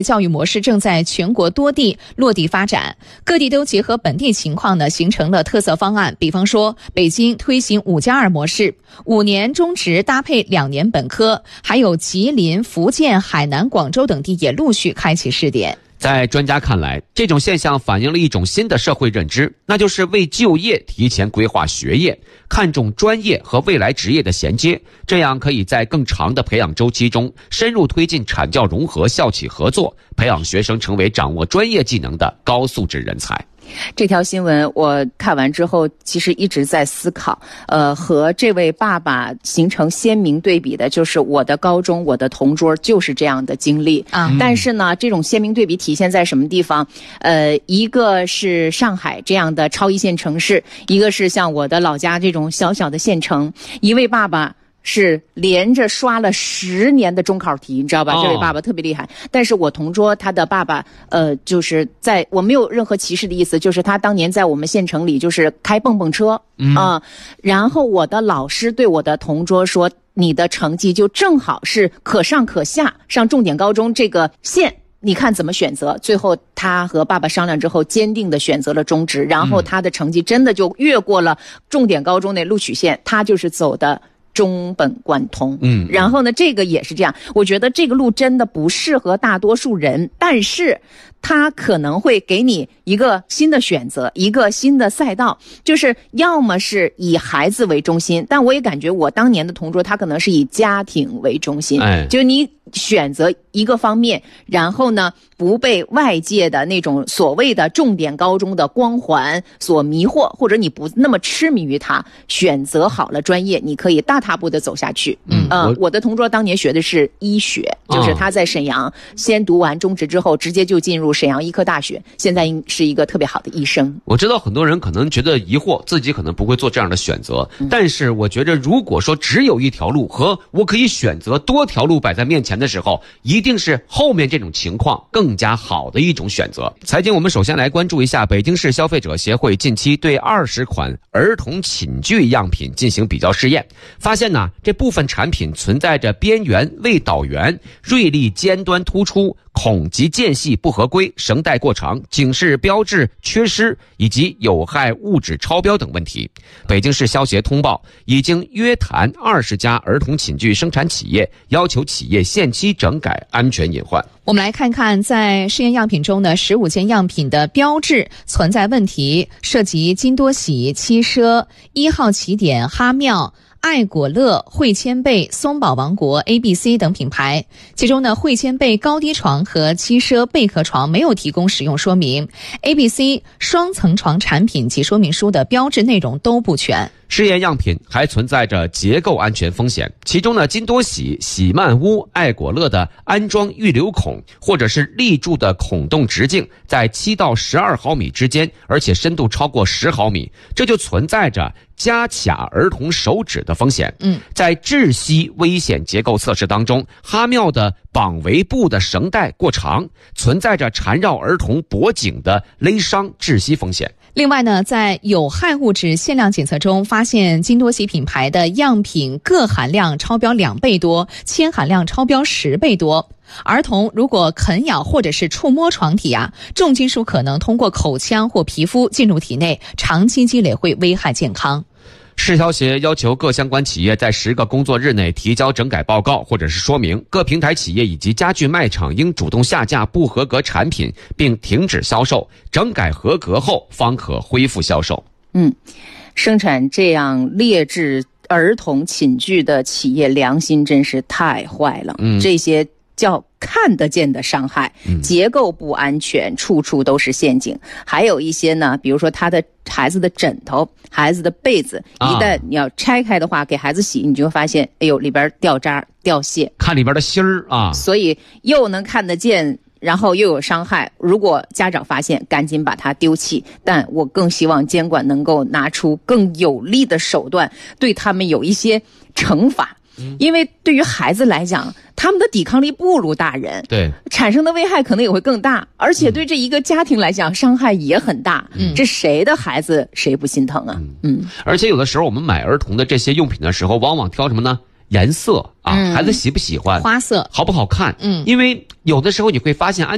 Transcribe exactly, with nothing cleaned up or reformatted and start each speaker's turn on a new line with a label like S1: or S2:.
S1: 教育模式正在全国多地落地发展，各地都结合本地情况呢，形成了特色方案。比方说，北京推行五加二模式，五年中职搭配两年本科，还有吉林、福建、海南、广州等地也陆续开启试点。
S2: 在专家看来，这种现象反映了一种新的社会认知，那就是为就业提前规划学业，看重专业和未来职业的衔接，这样可以在更长的培养周期中深入推进产教融合、校企合作，培养学生成为掌握专业技能的高素质人才。
S3: 这条新闻我看完之后，其实一直在思考，呃，和这位爸爸形成鲜明对比的，就是我的高中、我的同桌就是这样的经历啊。但是呢，这种鲜明对比体现在什么地方？呃，一个是上海这样的超一线城市，一个是像我的老家这种小小的县城。一位爸爸是连着刷了十年的中考题，你知道吧？这位爸爸特别厉害。但是我同桌他的爸爸，呃，就是在我没有任何歧视的意思，就是他当年在我们县城里就是开蹦蹦车啊、嗯呃。然后我的老师对我的同桌说：“你的成绩就正好是可上可下，上重点高中这个线。”你看怎么选择？最后他和爸爸商量之后，坚定地选择了中职，然后他的成绩真的就越过了重点高中的录取线，他就是走的中本贯通。嗯，然后呢，这个也是这样。我觉得这个路真的不适合大多数人，但是它可能会给你一个新的选择，一个新的赛道，就是要么是以孩子为中心，但我也感觉我当年的同桌他可能是以家庭为中心，哎，就你选择一个方面，然后呢不被外界的那种所谓的重点高中的光环所迷惑，或者你不那么痴迷于它，选择好了专业，你可以大踏步的走下去。嗯，呃，我, 我的同桌当年学的是医学，就是他在沈阳先读完中职之后，直接就进入沈阳医科大学，现在是一个特别好的医生。
S2: 我知道很多人可能觉得疑惑，自己可能不会做这样的选择，嗯、但是我觉得如果说只有一条路和我可以选择多条路摆在面前的时候，一定是后面这种情况更加好的一种选择。财经，我们首先来关注一下北京市消费者协会近期对二十款儿童寝具样品进行比较试验，发现呢，这部分产品存在着边缘未导圆、锐利尖端突出、孔及间隙不合规、绳带过长、警示标志缺失以及有害物质超标等问题。北京市消协通报，已经约谈二十家儿童寝具生产企业，要求企业限期整改安全隐患。
S1: 我们来看看，在试验样品中呢，十五件样品的标志存在问题，涉及金多喜、七奢、一号起点、哈妙、爱果乐、汇千贝、松宝王国、A B C 等品牌。其中呢，汇千贝高低床和七奢贝壳床没有提供使用说明， A B C 双层床产品及说明书的标志内容都不全。
S2: 试验样品还存在着结构安全风险，其中呢，金多喜、喜曼屋、爱果乐的安装预留孔或者是立柱的孔洞直径在七到十二毫米之间，而且深度超过十毫米，这就存在着夹卡儿童手指的风险。嗯，在窒息危险结构测试当中，哈妙的绑围布的绳带过长，存在着缠绕儿童脖颈的勒伤窒息风险。
S1: 另外呢，在有害物质限量检测中，发现金多喜品牌的样品铬含量超标两倍多，铅含量超标十倍多。儿童如果啃咬或者是触摸床体啊，重金属可能通过口腔或皮肤进入体内，长期积累会危害健康。
S2: 市消协要求各相关企业在十个工作日内提交整改报告或者是说明，各平台企业以及家具卖场应主动下架不合格产品，并停止销售，整改合格后方可恢复销售。
S3: 嗯，生产这样劣质儿童寝具的企业良心真是太坏了。嗯，这些叫看得见的伤害，结构不安全，处处都是陷阱。还有一些呢，比如说他的孩子的枕头、孩子的被子，一旦你要拆开的话，给孩子洗，你就会发现，哎呦，里边掉渣掉屑，
S2: 看里边的芯儿啊，
S3: 所以又能看得见，然后又有伤害。如果家长发现，赶紧把它丢弃。但我更希望监管能够拿出更有力的手段，对他们有一些惩罚。因为对于孩子来讲，他们的抵抗力不如大人，
S2: 对，
S3: 产生的危害可能也会更大，而且对这一个家庭来讲，伤害也很大。嗯，这谁的孩子谁不心疼啊？嗯，
S2: 嗯而且有的时候我们买儿童的这些用品的时候，往往挑什么呢？颜色啊，嗯、孩子喜不喜欢？
S1: 花色
S2: 好不好看？嗯，因为有的时候你会发现安